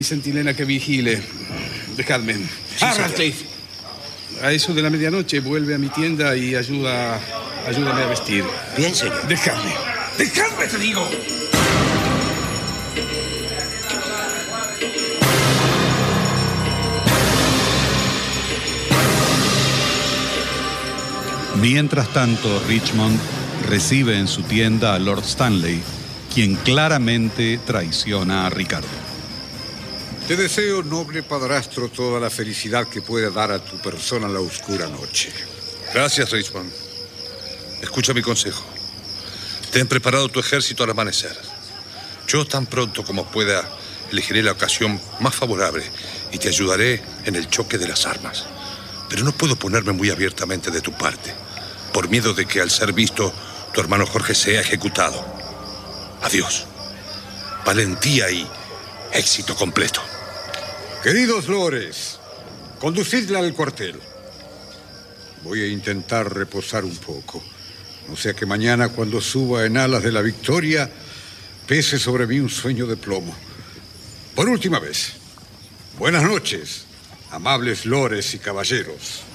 Centinela que vigile. Dejadme. Sí, Radcliffe. A eso de la medianoche vuelve a mi tienda y ayúdame a vestir. Bien, señor. Dejadme. ¡Dejadme, te digo! Mientras tanto, Richmond recibe en su tienda a Lord Stanley, quien claramente traiciona a Ricardo. Te deseo, noble padrastro, toda la felicidad que pueda dar a tu persona la oscura noche. Gracias, Richmond. Escucha mi consejo. Ten preparado tu ejército al amanecer. Yo, tan pronto como pueda, elegiré la ocasión más favorable y te ayudaré en el choque de las armas. Pero no puedo ponerme muy abiertamente de tu parte, por miedo de que, al ser visto, tu hermano Jorge sea ejecutado. Adiós. Valentía y éxito completo. Queridos lores, conducidla al cuartel. Voy a intentar reposar un poco. No sea que mañana, cuando suba en alas de la victoria, pese sobre mí un sueño de plomo. Por última vez, buenas noches, amables lores y caballeros.